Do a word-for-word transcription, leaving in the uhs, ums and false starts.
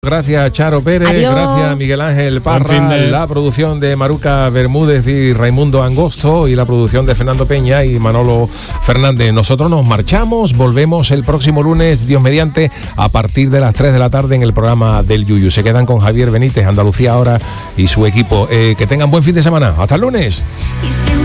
Gracias a Charo Pérez, Adiós. Gracias a Miguel Ángel Buen Parra, fin de- la producción de Maruca Bermúdez y Raimundo Angosto y la producción de Fernando Peña y Manolo Fernández. Nosotros nos marchamos, volvemos el próximo lunes, Dios mediante, a partir de las tres de la tarde en el programa del Yuyu. Se quedan con Javier Benítez, Andalucía Ahora y su equipo. Eh, que tengan buen fin de semana. Hasta el lunes.